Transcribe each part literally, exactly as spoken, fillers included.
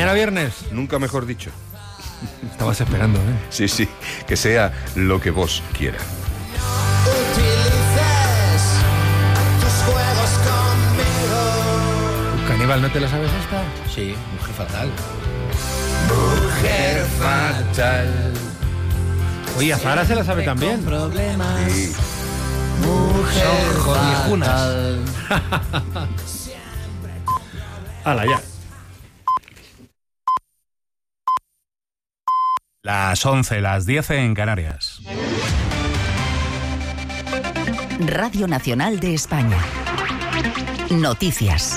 Mañana viernes. Nunca mejor dicho. Estabas esperando, ¿eh? Sí, sí, que sea lo que vos quieras. Caníbal, ¿no te la sabes esta? Sí, Mujer Fatal. Mujer fatal. Oye, a Zara se la sabe también. Problemas. Sí. Mujer Son fatal. Hala, ya. Las once, las diez en Canarias. Radio Nacional de España. Noticias.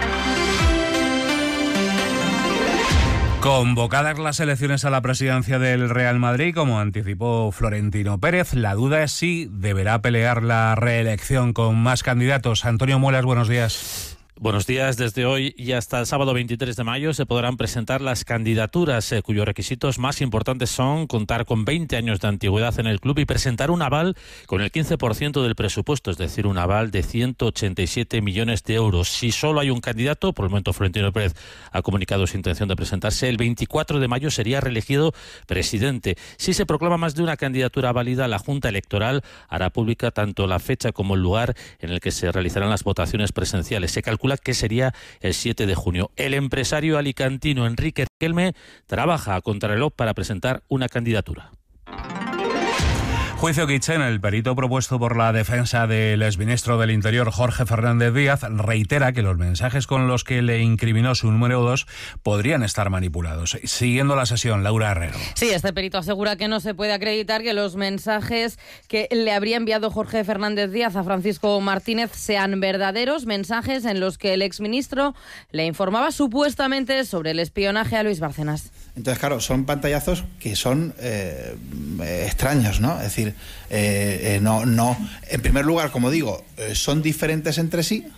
Convocadas las elecciones a la presidencia del Real Madrid, como anticipó Florentino Pérez, la duda es si deberá pelear la reelección con más candidatos. Antonio Muelas, buenos días. Buenos días. Desde hoy y hasta el sábado veintitrés de mayo se podrán presentar las candidaturas eh, cuyos requisitos más importantes son contar con veinte años de antigüedad en el club y presentar un aval con el quince por ciento del presupuesto, es decir, un aval de ciento ochenta y siete millones de euros. Si solo hay un candidato, por el momento Florentino Pérez ha comunicado su intención de presentarse, el veinticuatro de mayo sería reelegido presidente. Si se proclama más de una candidatura válida, la Junta Electoral hará pública tanto la fecha como el lugar en el que se realizarán las votaciones presenciales. Se calcula que sería el siete de junio. El empresario alicantino Enrique Riquelme trabaja a contrarreloj para presentar una candidatura. Juicio Kitchen, el perito propuesto por la defensa del exministro del Interior Jorge Fernández Díaz, reitera que los mensajes con los que le incriminó su número dos podrían estar manipulados. Siguiendo la sesión, Laura Herrero. Sí, este perito asegura que no se puede acreditar que los mensajes que le habría enviado Jorge Fernández Díaz a Francisco Martínez sean verdaderos mensajes en los que el exministro le informaba supuestamente sobre el espionaje a Luis Bárcenas. Entonces, claro, son pantallazos que son eh, extraños, ¿no? Es decir, eh, eh, no, no. En primer lugar, como digo, eh, son diferentes entre sí.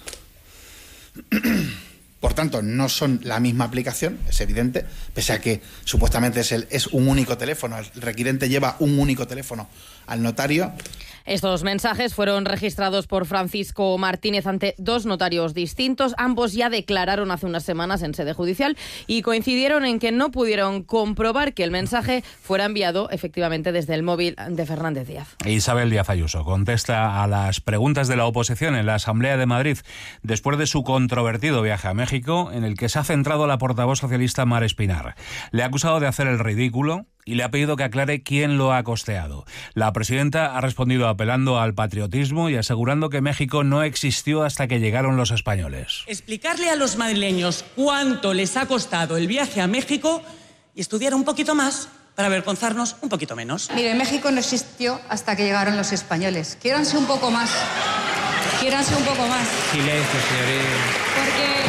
Por tanto, no son la misma aplicación, es evidente, pese a que supuestamente es, el, es un único teléfono. El requirente lleva un único teléfono al notario. Estos mensajes fueron registrados por Francisco Martínez ante dos notarios distintos. Ambos ya declararon hace unas semanas en sede judicial y coincidieron en que no pudieron comprobar que el mensaje fuera enviado efectivamente desde el móvil de Fernández Díaz. Isabel Díaz Ayuso contesta a las preguntas de la oposición en la Asamblea de Madrid después de su controvertido viaje a México, en el que se ha centrado la portavoz socialista Mar Espinar. Le ha acusado de hacer el ridículo y le ha pedido que aclare quién lo ha costeado. La presidenta ha respondido apelando al patriotismo y asegurando que México no existió hasta que llegaron los españoles. Explicarle a los madrileños cuánto les ha costado el viaje a México y estudiar un poquito más para avergonzarnos un poquito menos. Mire, México no existió hasta que llegaron los españoles. Quiéranse un poco más. Quiéranse un poco más. Silencio, señoría. Porque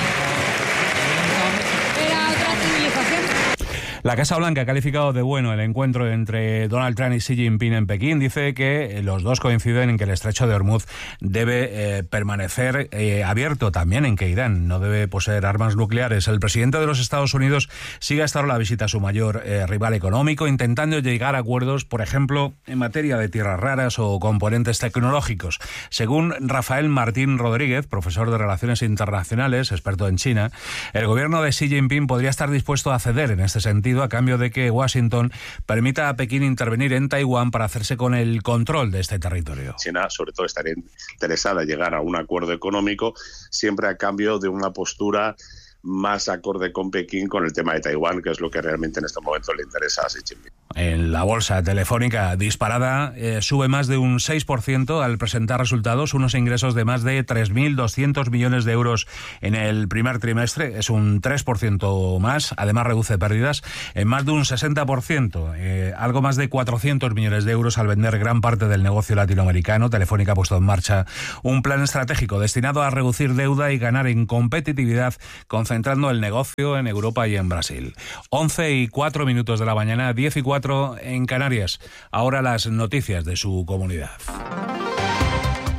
era otra civilización. La Casa Blanca ha calificado de bueno el encuentro entre Donald Trump y Xi Jinping en Pekín. Dice que los dos coinciden en que el estrecho de Hormuz debe eh, permanecer eh, abierto, también en que Irán no debe poseer armas nucleares. El presidente de los Estados Unidos sigue hasta ahora la visita a su mayor eh, rival económico, intentando llegar a acuerdos, por ejemplo, en materia de tierras raras o componentes tecnológicos. Según Rafael Martín Rodríguez, profesor de Relaciones Internacionales, experto en China, el gobierno de Xi Jinping podría estar dispuesto a ceder en este sentido a cambio de que Washington permita a Pekín intervenir en Taiwán para hacerse con el control de este territorio. China, sobre todo, estaría interesada en llegar a un acuerdo económico, siempre a cambio de una postura más acorde con Pekín con el tema de Taiwán, que es lo que realmente en este momento le interesa a Xi Jinping. En la bolsa telefónica disparada eh, sube más de un seis por ciento al presentar resultados, unos ingresos de más de tres mil doscientos millones de euros en el primer trimestre, es un tres por ciento más, además reduce pérdidas en más de un sesenta por ciento, eh, algo más de cuatrocientos millones de euros al vender gran parte del negocio latinoamericano. Telefónica ha puesto en marcha un plan estratégico destinado a reducir deuda y ganar en competitividad, concentrando el negocio en Europa y en Brasil. once y cuatro minutos de la mañana, diez y cuatro en Canarias. Ahora las noticias de su comunidad.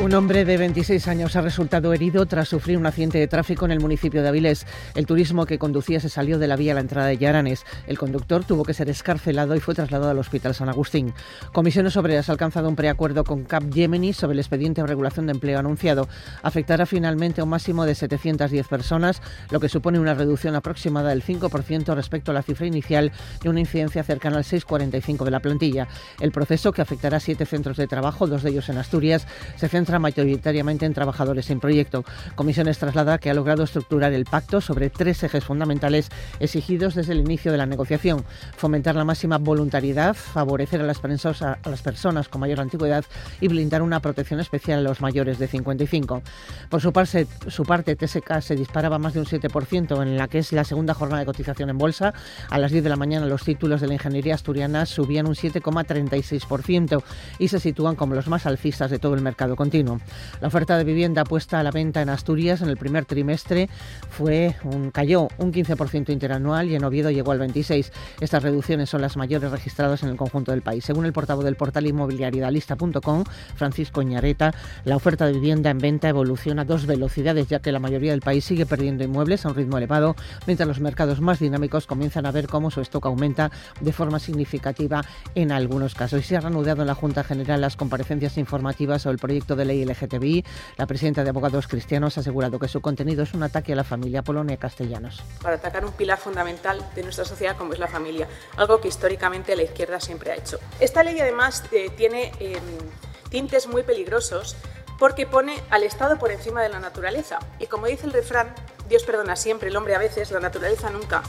Un hombre de veintiséis años ha resultado herido tras sufrir un accidente de tráfico en el municipio de Avilés. El turismo que conducía se salió de la vía a la entrada de Yaranes. El conductor tuvo que ser excarcelado y fue trasladado al Hospital San Agustín. Comisiones Obreras ha alcanzado un preacuerdo con Capgemini sobre el expediente de regulación de empleo anunciado. Afectará finalmente a un máximo de setecientas diez personas, lo que supone una reducción aproximada del cinco por ciento respecto a la cifra inicial y una incidencia cercana al seis coma cuarenta y cinco por ciento de la plantilla. El proceso, que afectará a siete centros de trabajo, dos de ellos en Asturias, se centra mayoritariamente en trabajadores sin proyecto. Comisiones traslada que ha logrado estructurar el pacto sobre tres ejes fundamentales exigidos desde el inicio de la negociación: fomentar la máxima voluntariedad, favorecer a las, personas, a las personas con mayor antigüedad y blindar una protección especial a los mayores de cincuenta y cinco. Por su parte, su parte T S K se disparaba más de un siete por ciento en la que es la segunda jornada de cotización en bolsa. A las diez de la mañana los títulos de la ingeniería asturiana subían un siete coma treinta y seis por ciento y se sitúan como los más alcistas de todo el mercado continuo. La oferta de vivienda puesta a la venta en Asturias en el primer trimestre fue un, cayó un quince por ciento interanual y en Oviedo llegó al veintiséis por ciento. Estas reducciones son las mayores registradas en el conjunto del país. Según el portavoz del portal inmobiliario idealista punto com, Francisco Ñareta, la oferta de vivienda en venta evoluciona a dos velocidades, ya que la mayoría del país sigue perdiendo inmuebles a un ritmo elevado, mientras los mercados más dinámicos comienzan a ver cómo su stock aumenta de forma significativa en algunos casos. Y se ha reanudado en la Junta General las comparecencias informativas sobre el proyecto de ley L G T B I. La presidenta de Abogados Cristianos ha asegurado que su contenido es un ataque a la familia. Polonia Castellanos. Para atacar un pilar fundamental de nuestra sociedad como es la familia, algo que históricamente la izquierda siempre ha hecho. Esta ley además eh, tiene eh, tintes muy peligrosos porque pone al Estado por encima de la naturaleza. Y como dice el refrán, Dios perdona siempre, el hombre a veces, la naturaleza nunca.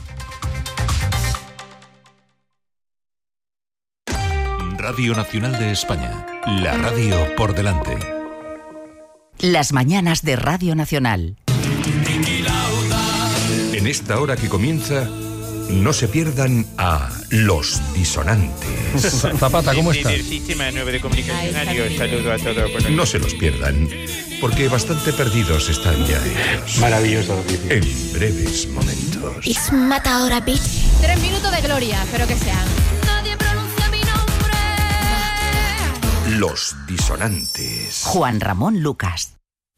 Radio Nacional de España, la radio por delante. Las mañanas de Radio Nacional. En esta hora que comienza, no se pierdan a Los Disonantes. Zapata, ¿cómo estás? Del sistema nuevo de comunicación. Adiós, saludo a todos. No se los pierdan, porque bastante perdidos están ya ellos. Maravilloso. En breves momentos. It's Matadora Beach. Tres minutos de gloria, espero que sean. Nadie pronuncia mi nombre. Los Disonantes. Juan Ramón Lucas.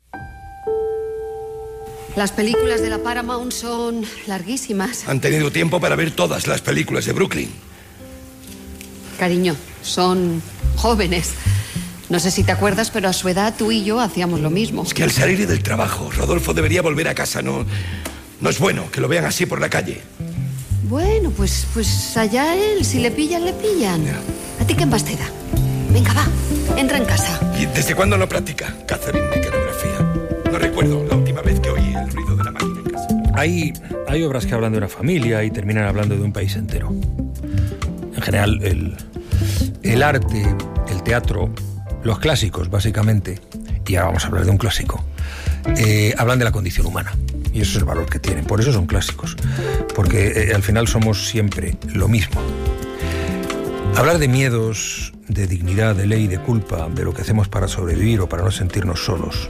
Las películas de la Paramount son larguísimas. Han tenido tiempo para ver todas las películas de Brooklyn. Cariño, son jóvenes. No sé si te acuerdas, pero a su edad tú y yo hacíamos lo mismo. Es que al salir del trabajo, Rodolfo debería volver a casa. No, no es bueno que lo vean así por la calle. Bueno, pues, pues allá él. Si le pillan, le pillan. ¿A ti qué más te da? Venga, va, entra en casa. ¿Y desde cuándo no practica Catherine mecanografía? No recuerdo la última vez que oí el ruido de la máquina en casa. Hay, hay obras que hablan de una familia y terminan hablando de un país entero. En general, el, el arte, el teatro, los clásicos, básicamente, y ahora vamos a hablar de un clásico, eh, hablan de la condición humana. Y eso es el valor que tienen. Por eso son clásicos. Porque eh, al final somos siempre lo mismo. Hablar de miedos, de dignidad, de ley, de culpa, de lo que hacemos para sobrevivir o para no sentirnos solos.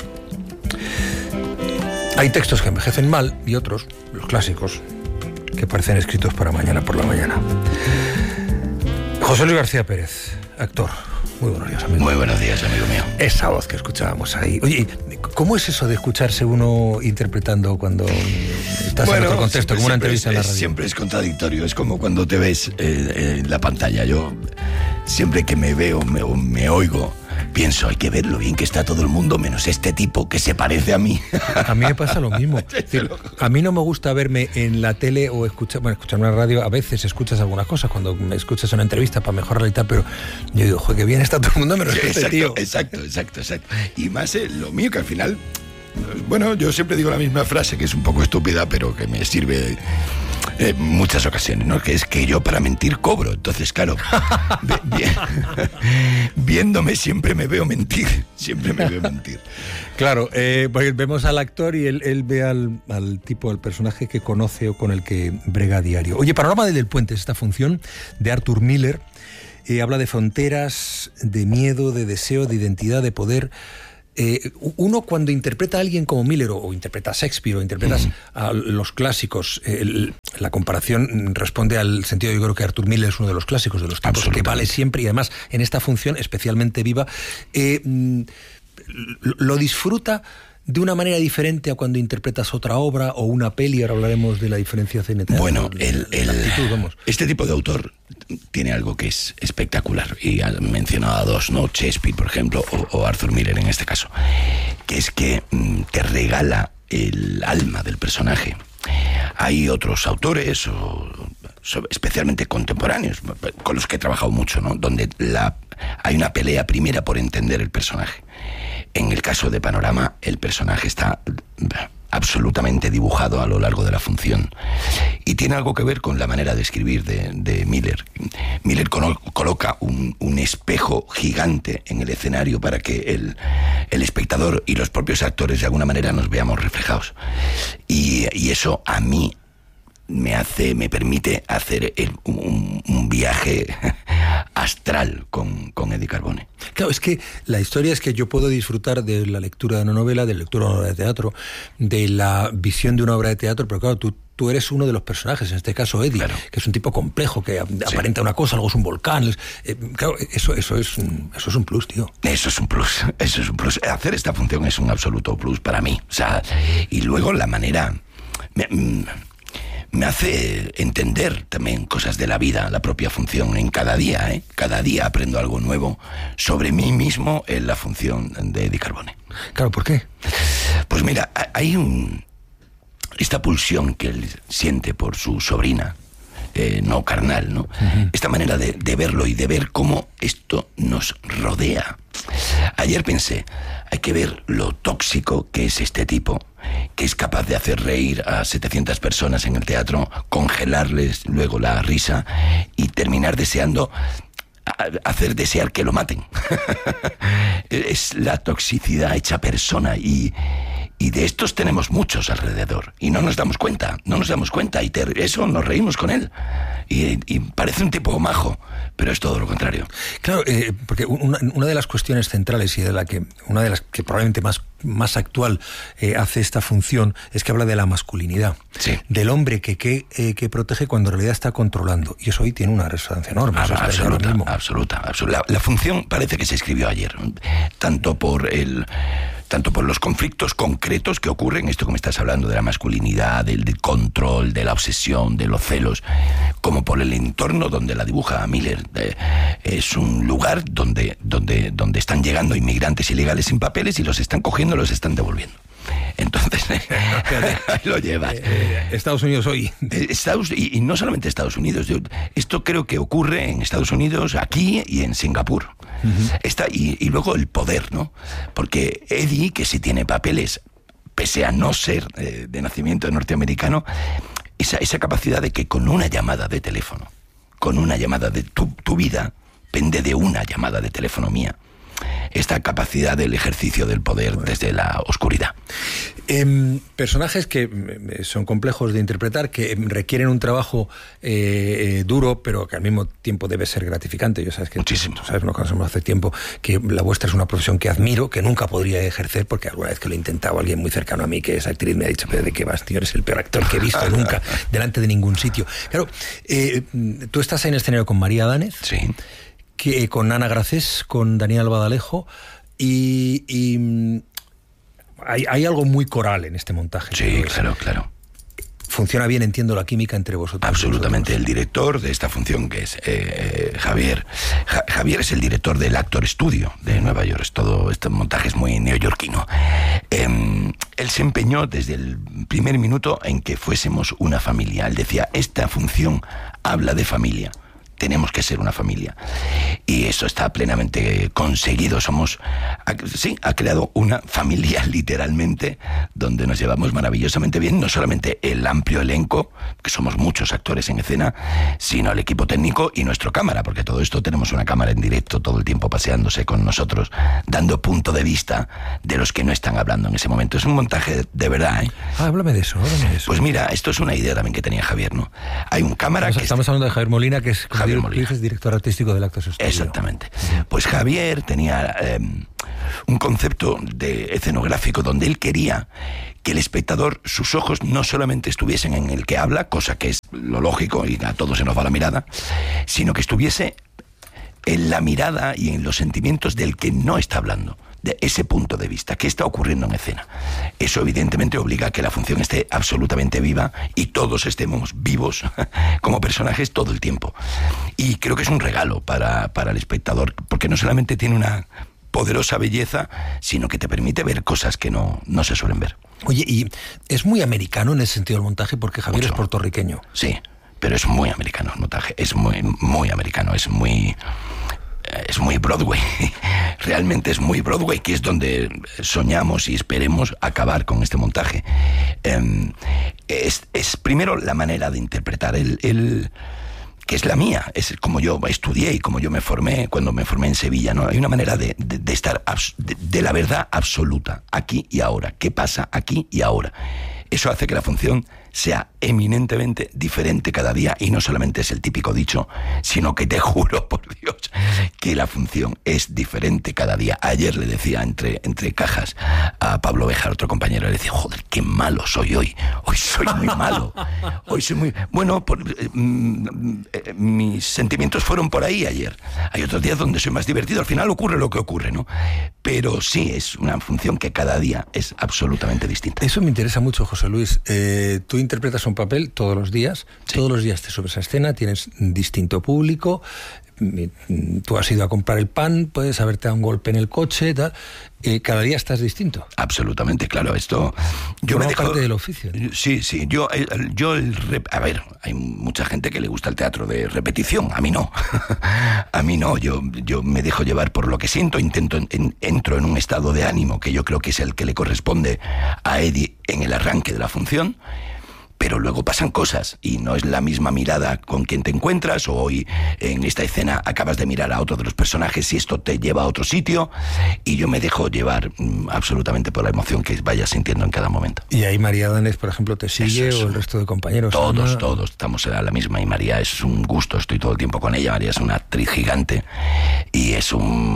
Hay textos que envejecen mal y otros, los clásicos, que parecen escritos para mañana por la mañana. José Luis García Pérez, actor. Muy buenos días, amigo. Muy buenos días, amigo mío. Esa voz que escuchábamos ahí. Oye, ¿cómo es eso de escucharse uno interpretando cuando estás bueno, en otro contexto, como una entrevista es, en la radio? Siempre es contradictorio, es como cuando te ves eh, en la pantalla. Yo, siempre que me veo, me, me oigo, pienso, hay que ver lo bien que está todo el mundo, menos este tipo que se parece a mí. A mí me pasa lo mismo. Es decir, a mí no me gusta verme en la tele o escuchar, bueno, escuchar una radio. A veces escuchas algunas cosas cuando me escuchas una entrevista para mejorar y tal, pero yo digo, joder, qué bien está todo el mundo, menos sí, este exacto, tío. Exacto, exacto, exacto. Y más eh, lo mío, que al final, bueno, yo siempre digo la misma frase, que es un poco estúpida, pero que me sirve en eh, muchas ocasiones, ¿no? Que es que yo para mentir cobro. Entonces, claro, vi, vi, viéndome siempre me veo mentir, siempre me veo mentir. Claro, eh, pues vemos al actor y él, él ve al, al tipo, al personaje que conoce o con el que brega a diario. Oye, Panorama del Puente es esta función de Arthur Miller. Eh, habla de fronteras, de miedo, de deseo, de identidad, de poder. Eh, uno cuando interpreta a alguien como Miller o, o interpreta a Shakespeare o interpretas mm. a los clásicos, eh, el, la comparación responde al sentido, yo creo que Arthur Miller es uno de los clásicos de los tiempos que vale siempre y además en esta función especialmente viva. Eh, lo disfruta de una manera diferente a cuando interpretas otra obra o una peli. Ahora hablaremos de la diferenciación entre bueno, el, el, actitud, vamos. Este tipo de autor tiene algo que es espectacular, y ha mencionado a dos, ¿no? Shakespeare, por ejemplo, o, o Arthur Miller en este caso, que es que mm, te regala el alma del personaje. Hay otros autores, o, especialmente contemporáneos, con los que he trabajado mucho, ¿no? Donde la, hay una pelea primera por entender el personaje. En el caso de Panorama, el personaje está absolutamente dibujado a lo largo de la función. Y tiene algo que ver con la manera de escribir de, de Miller. Miller colo- coloca un, un espejo gigante en el escenario para que el, el espectador y los propios actores de alguna manera nos veamos reflejados. Y, y eso a mí me hace, me permite hacer el, un, un viaje astral con, con Eddie Carbone. Claro, es que la historia es que yo puedo disfrutar de la lectura de una novela, de la lectura de una obra de teatro, de la visión de una obra de teatro, pero claro, tú, tú eres uno de los personajes, en este caso Eddie, claro, que es un tipo complejo, que sí. aparenta una cosa, algo es un volcán. Es, eh, claro, eso, eso, es un, eso es un plus, tío. Eso es un plus, eso es un plus. Hacer esta función es un absoluto plus para mí. O sea, y luego la manera... Me, me hace entender también cosas de la vida, la propia función, en cada día, ¿eh? Cada día aprendo algo nuevo sobre mí mismo en la función de Eddie Carbone. Claro, ¿por qué? Pues mira, hay un... esta pulsión que él siente por su sobrina, eh, no carnal, ¿no? Uh-huh. Esta manera de, de verlo y de ver cómo esto nos rodea. Ayer pensé, hay que ver lo tóxico que es este tipo, que es capaz de hacer reír a setecientas personas en el teatro, congelarles luego la risa y terminar deseando, hacer desear que lo maten. Es la toxicidad hecha persona, y, y de estos tenemos muchos alrededor y no nos damos cuenta, no nos damos cuenta y te, eso nos reímos con él y, y parece un tipo majo, pero es todo lo contrario. Claro, eh, porque una, una de las cuestiones centrales y de la que una de las que probablemente más más actual eh, hace esta función es que habla de la masculinidad, sí. del hombre que, que, eh, que protege cuando en realidad está controlando, y eso hoy tiene una resonancia enorme. Ah, eso absoluta, absoluta, absoluta. La, la función parece que se escribió ayer, tanto por el tanto por los conflictos concretos que ocurren, esto que me estás hablando de la masculinidad, del, del control, de la obsesión, de los celos, como por el entorno donde la dibuja Miller. Eh, es un lugar donde, donde, donde están llegando inmigrantes ilegales sin papeles y los están cogiendo, los están devolviendo. Entonces, ahí lo llevas. Eh, Estados Unidos hoy. Estados, y, y no solamente Estados Unidos. Yo, esto creo que ocurre en Estados Unidos, aquí y en Singapur. Uh-huh. Está, y, y luego el poder, ¿no? Porque Eddie, que sí tiene papeles, pese a no ser eh, de nacimiento norteamericano, esa, esa capacidad de que con una llamada de teléfono, con una llamada de tu, tu vida, pende de una llamada de teléfono mía. Esta capacidad del ejercicio del poder bueno. desde la oscuridad. Eh, personajes que son complejos de interpretar, que requieren un trabajo eh, eh, duro, pero que al mismo tiempo debe ser gratificante. Yo sabes que muchísimo. Tú sabes, nos conocemos hace tiempo, que la vuestra es una profesión que admiro, que nunca podría ejercer, porque alguna vez que lo he intentado, alguien muy cercano a mí, que es actriz, me ha dicho, pero ¿de qué vas, tío? Eres el peor actor que he visto nunca delante de ningún sitio. Claro, eh, tú estás en escenario con María Dánez. Sí. Que, con Ana Gracés, con Daniel Badalejo, y, y hay, hay algo muy coral en este montaje. Sí, claro, claro. Funciona bien, entiendo, la química entre vosotros. Absolutamente. Vosotros. El director de esta función, que es eh, Javier. Ja, Javier es el director del Actor Studio de Nueva York. Es todo, este montaje es muy neoyorquino. Eh, él se empeñó desde el primer minuto en que fuésemos una familia. Él decía, esta función habla de familia. Tenemos que ser una familia. Y eso está plenamente conseguido. Somos, sí, ha creado una familia literalmente, donde nos llevamos maravillosamente bien, no solamente el amplio elenco, que somos muchos actores en escena, sino el equipo técnico y nuestro cámara, porque todo esto tenemos una cámara en directo todo el tiempo paseándose con nosotros, dando punto de vista de los que no están hablando en ese momento. Es un montaje de, de verdad, ¿eh? Ah, háblame de eso, háblame de eso. Pues mira, esto es una idea también que tenía Javier, ¿no? Hay un cámara estamos, que... Estamos hablando de Javier Molina, que es... Javier Molina. Es director artístico del Actors Studio. Exactamente. Pues Javier tenía eh, un concepto de escenográfico donde él quería que el espectador, sus ojos no solamente estuviesen en el que habla, cosa que es lo lógico y a todos se nos va la mirada, sino que estuviese en la mirada y en los sentimientos del que no está hablando, de ese punto de vista. ¿Qué está ocurriendo en escena? Eso evidentemente obliga a que la función esté absolutamente viva y todos estemos vivos como personajes todo el tiempo. Y creo que es un regalo para, para el espectador, porque no solamente tiene una poderosa belleza, sino que te permite ver cosas que no, no se suelen ver. Oye, y es muy americano en ese sentido el montaje, porque Javier Mucho. es puertorriqueño. Sí, pero es muy americano el montaje, es muy, muy americano, es muy... es muy Broadway, realmente es muy Broadway, que es donde soñamos y esperemos acabar con este montaje. Eh, es, es primero la manera de interpretar, el, el que es la mía, es como yo estudié y como yo me formé cuando me formé en Sevilla, ¿no? Hay una manera de, de, de estar abs, de, de la verdad absoluta, aquí y ahora. ¿Qué pasa aquí y ahora? Eso hace que la función sea eminentemente diferente cada día, y no solamente es el típico dicho, sino que te juro por Dios que la función es diferente cada día. Ayer le decía entre, entre cajas a Pablo Béjar, otro compañero, le decía, joder, qué malo soy hoy, hoy soy muy malo, hoy soy muy... Bueno, por, eh, eh, mis sentimientos fueron por ahí ayer. Hay otros días donde soy más divertido, al final ocurre lo que ocurre, ¿no? Pero sí, es una función que cada día es absolutamente distinta. Eso me interesa mucho, José Luis. Eh, tú interpretas un papel todos los días, sí. Todos los días te subes a escena, tienes un distinto público, tú has ido a comprar el pan, puedes haberte dado un golpe en el coche, tal, eh, cada día estás distinto. Absolutamente, claro, esto... Yo me dejo, parte del oficio, ¿no? Sí, sí, yo, el, yo el rep, a ver, hay mucha gente que le gusta el teatro de repetición, a mí no, a mí no, yo, yo me dejo llevar por lo que siento, intento, en, entro en un estado de ánimo que yo creo que es el que le corresponde a Eddie en el arranque de la función, pero luego pasan cosas y no es la misma mirada con quien te encuentras, o hoy en esta escena acabas de mirar a otro de los personajes y esto te lleva a otro sitio, y yo me dejo llevar mm, absolutamente por la emoción que vaya sintiendo en cada momento. Y ahí María Danés, por ejemplo, te sigue, o el resto de compañeros. Todos, Ana. todos estamos a la misma, y María es un gusto, estoy todo el tiempo con ella. María es una actriz gigante y es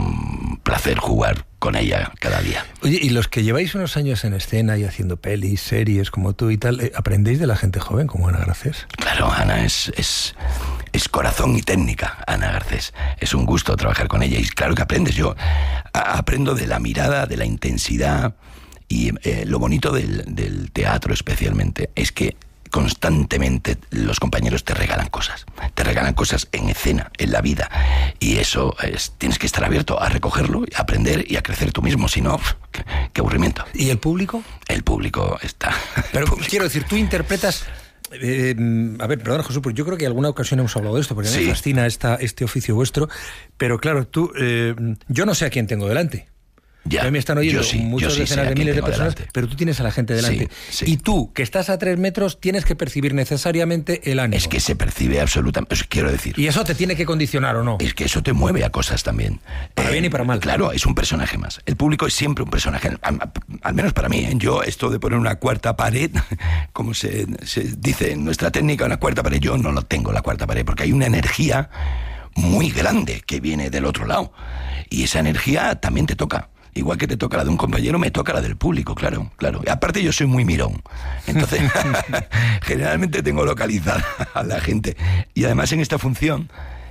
un placer jugar con ella cada día. Oye, y los que lleváis unos años en escena y haciendo pelis, series como tú y tal, eh, ¿aprendéis de la gente joven como Ana Garcés? Claro, Ana es, es, es corazón y técnica, Ana Garcés. Es un gusto trabajar con ella y claro que aprendes. Yo a, aprendo de la mirada, de la intensidad, y eh, lo bonito del, del teatro especialmente es que constantemente los compañeros te regalan cosas, te regalan cosas en escena, en la vida, y eso es, tienes que estar abierto a recogerlo, a aprender y a crecer tú mismo, si no, qué, qué aburrimiento. ¿Y el público? El público está... Pero público. Quiero decir, tú interpretas... Eh, a ver, perdona, Jesús, porque yo creo que en alguna ocasión hemos hablado de esto, porque sí. Me fascina esta, este oficio vuestro, pero claro, tú, eh, yo no sé a quién tengo delante. Ya, a mí me están oyendo sí, muchos sí decenas de miles de personas, delante. Pero tú tienes a la gente delante. Sí, sí. Y tú, que estás a tres metros, tienes que percibir necesariamente el ánimo. Es que se percibe absolutamente, quiero decir. ¿Y eso te tiene que condicionar o no? Es que eso te mueve a cosas también. Para eh, bien y para mal. Claro, es un personaje más. El público es siempre un personaje, al, al menos para mí. ¿eh? Yo, esto de poner una cuarta pared, como se, se dice en nuestra técnica, una cuarta pared, yo no lo tengo, la cuarta pared, porque hay una energía muy grande que viene del otro lado. Y esa energía también te toca. Igual que te toca la de un compañero, me toca la del público, claro, claro. Y aparte yo soy muy mirón, entonces generalmente tengo localizada a la gente. Y además en esta función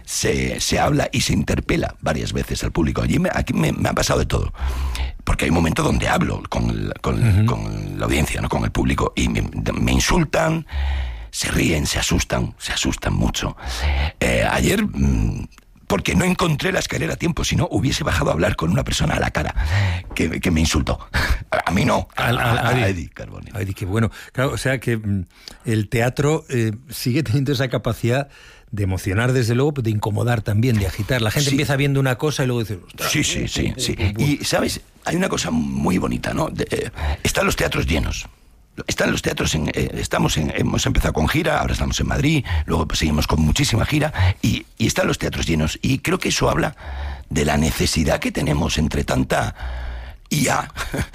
se, se habla y se interpela varias veces al público. Allí me, aquí me, me ha pasado de todo, porque hay momentos donde hablo con, el, con, uh-huh. con la audiencia, ¿no? Con el público, y me, me insultan, se ríen, se asustan, se asustan mucho. Eh, ayer... Mmm, porque no encontré la escalera a tiempo, si no hubiese bajado a hablar con una persona a la cara que, que me insultó. A mí no, a, a, a, a Eddie Carboni. A Eddie, qué bueno. Claro, o sea que mm, el teatro eh, sigue teniendo esa capacidad de emocionar, desde luego, pero de incomodar también, de agitar. La gente sí. empieza viendo una cosa y luego dice... Sí, sí, sí, sí. Y, ¿sabes? Hay una cosa muy bonita, ¿no? De, eh, están los teatros llenos. Están los teatros, en, eh, estamos en, hemos empezado con gira, ahora estamos en Madrid, luego pues, seguimos con muchísima gira, y, y están los teatros llenos, y creo que eso habla de la necesidad que tenemos entre tanta I A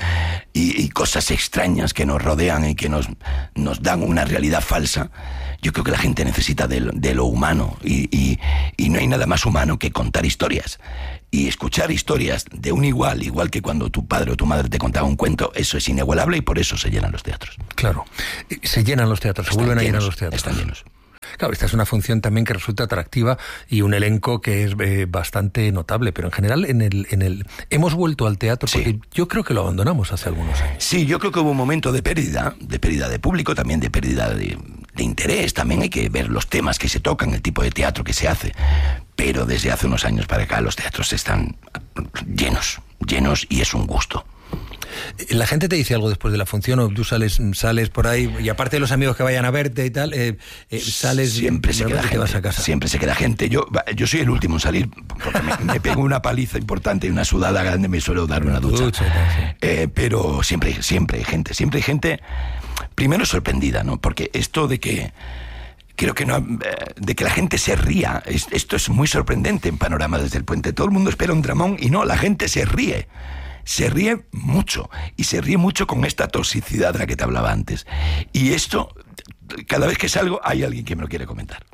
y, y cosas extrañas que nos rodean y que nos, nos dan una realidad falsa. Yo creo que la gente necesita de, de lo humano, y, y, y no hay nada más humano que contar historias. Y escuchar historias de un igual, igual que cuando tu padre o tu madre te contaba un cuento, eso es inigualable, y por eso se llenan los teatros. Claro, se llenan los teatros, se están vuelven llenos, a llenar los teatros. Están llenos. Claro, esta es una función también que resulta atractiva y un elenco que es eh, bastante notable, pero en general en el, en el hemos vuelto al teatro porque sí. Yo creo que lo abandonamos hace algunos años. Sí, yo creo que hubo un momento de pérdida, de pérdida de público, también de pérdida de, de interés, también hay que ver los temas que se tocan, el tipo de teatro que se hace, pero desde hace unos años para acá los teatros están llenos, llenos y es un gusto. ¿La gente te dice algo después de la función o tú sales sales por ahí y aparte de los amigos que vayan a verte y tal, eh, eh, sales siempre se queda gente, vas a casa? Siempre se queda gente. Yo yo soy el último en salir porque me, me pego una paliza importante y una sudada grande, me suelo dar una ducha. ducha sí. eh, pero siempre, siempre hay gente, siempre hay gente, primero sorprendida, ¿no? Porque esto de que Creo que no, de que la gente se ría, es, esto es muy sorprendente en Panorama desde el Puente. Todo el mundo espera un dramón y no, la gente se ríe. Se ríe mucho, y se ríe mucho con esta toxicidad de la que te hablaba antes. Y esto, cada vez que salgo, hay alguien que me lo quiere comentar.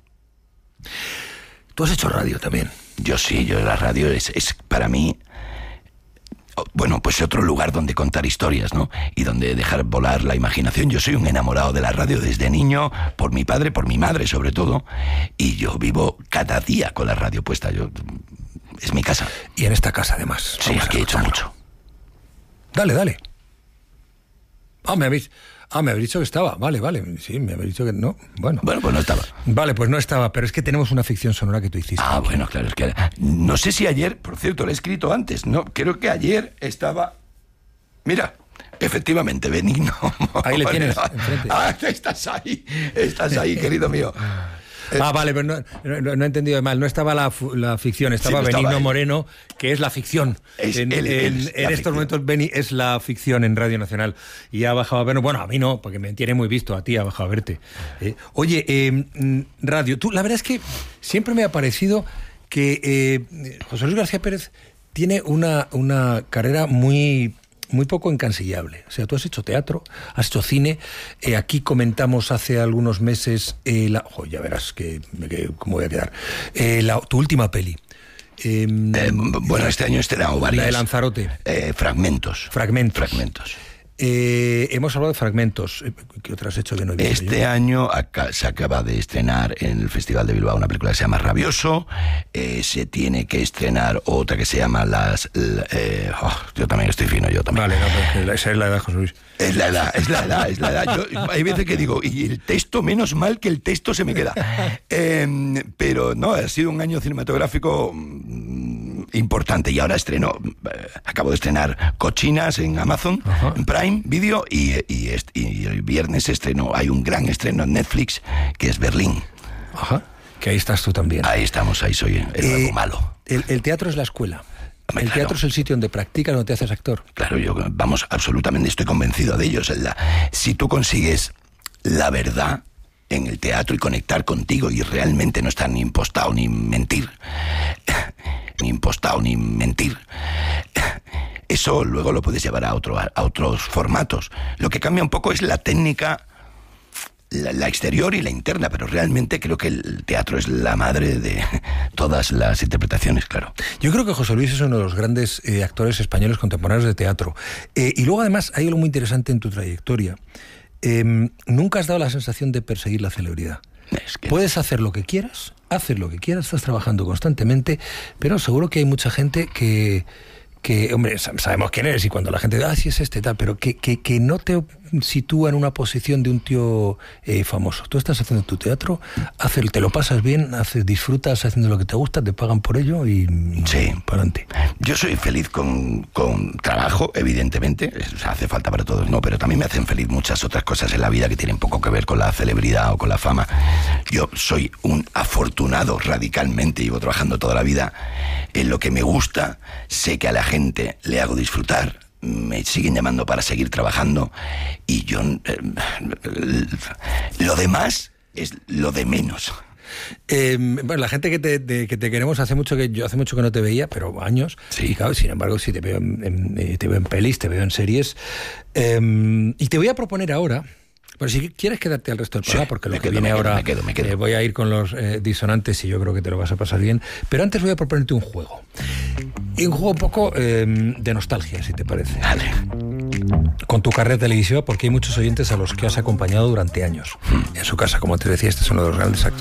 ¿Tú has hecho radio también? Yo sí, yo la radio es, es para mí, bueno, pues otro lugar donde contar historias, ¿no? Y donde dejar volar la imaginación. Yo soy un enamorado de la radio desde niño, por mi padre, por mi madre sobre todo, y yo vivo cada día con la radio puesta. Yo, es mi casa. Y en esta casa, además. Sí, aquí he hecho mucho. Dale, dale. Ah, me habéis... Ah, me habéis dicho que estaba. Vale, vale. Sí, me habéis dicho que no. Bueno. Bueno, pues no estaba. Vale, pues no estaba, pero es que tenemos una ficción sonora que tú hiciste. Ah, bueno, claro, es que... No sé si ayer, por cierto, lo he escrito antes, ¿no? Creo que ayer estaba... Mira, efectivamente, Benigno. Ahí le tienes, enfrente. Ah, estás ahí, estás ahí, querido mío. Ah, vale, pero no, no, no he entendido mal. No estaba la, la ficción, estaba sí, Benigno estaba Moreno, que es la ficción. Es, en él, en, es en estos ficción. Momentos, Beni es la ficción en Radio Nacional. Y ha bajado a vernos. Bueno, a mí no, porque me tiene muy visto. A ti ha bajado a verte. Eh, oye, eh, radio, tú, la verdad es que siempre me ha parecido que eh, José Luis García Pérez tiene una, una carrera muy... muy poco incansillable. O sea, tú has hecho teatro, has hecho cine. Eh, aquí comentamos hace algunos meses eh, la, oh, ya verás que, que cómo voy a quedar. Eh, la, tu última peli. Eh, eh, bueno, este año he estrenado varias. La de Lanzarote. Eh, fragmentos. Fragmentos. Fragmentos. Eh, hemos hablado de fragmentos. ¿Qué otras has hecho que no he visto? Este yo? año acá, se acaba de estrenar en el Festival de Bilbao una película que se llama Rabioso. Eh, se tiene que estrenar otra que se llama Las... Eh, oh, yo también estoy fino, yo también. Vale, no, pero esa es la edad, José Luis. Es la edad, es la edad, es la edad. Yo, hay veces que digo, y el texto, menos mal que el texto se me queda. Eh, pero no, ha sido un año cinematográfico mm, importante. Y ahora estreno, eh, acabo de estrenar Cochinas en Amazon, Ajá. en Prime Video, y, y, est- y el viernes estreno, hay un gran estreno en Netflix, que es Berlín. Ajá, que ahí estás tú también. Ahí estamos, ahí soy el nuevo eh, malo. El, el teatro es la escuela. El claro. teatro es el sitio donde practicas, donde te haces actor. Claro, yo, vamos, absolutamente estoy convencido de ello. O sea, la, si tú consigues la verdad en el teatro y conectar contigo y realmente no estar ni impostado ni mentir, ni impostado ni mentir, eso luego lo puedes llevar a, otro, a otros formatos. Lo que cambia un poco es la técnica, La, la exterior y la interna, pero realmente creo que el teatro es la madre de todas las interpretaciones, claro. Yo creo que José Luis es uno de los grandes eh, actores españoles contemporáneos de teatro. Eh, y luego además hay algo muy interesante en tu trayectoria. Eh, nunca has dado la sensación de perseguir la celebridad. Es que... Puedes hacer lo que quieras, hacer lo que quieras, estás trabajando constantemente, pero seguro que hay mucha gente que... que, hombre, sabemos quién eres y cuando la gente dice, ah, sí es este, tal, pero que, que, que no te sitúa en una posición de un tío eh, famoso. Tú estás haciendo tu teatro, haces, te lo pasas bien, haces, disfrutas haciendo lo que te gusta, te pagan por ello y, y sí. para adelante. Yo soy feliz con, con trabajo, evidentemente, o sea, hace falta para todos, no, pero también me hacen feliz muchas otras cosas en la vida que tienen poco que ver con la celebridad o con la fama. Yo soy un afortunado radicalmente, llevo trabajando toda la vida en lo que me gusta, sé que a la gente le hago disfrutar, me siguen llamando para seguir trabajando y yo eh, lo demás es lo de menos. Eh, bueno, la gente que te, de, que te queremos hace mucho que yo hace mucho que no te veía, pero años. Sí. Y claro, sin embargo, sí te veo en, en, te veo en pelis, te veo en series. Eh, y te voy a proponer ahora. Pero si quieres quedarte al resto del programa, sí, porque lo que quedo, viene me quedo, ahora me quedo, me quedo. Eh, voy a ir con los eh, disonantes y yo creo que te lo vas a pasar bien. Pero antes voy a proponerte un juego. Y un juego un poco eh, de nostalgia, si te parece. Vale. Con tu carrera televisiva, porque hay muchos oyentes a los que has acompañado durante años. Hmm. En su casa, como te decía, este es uno de los grandes actores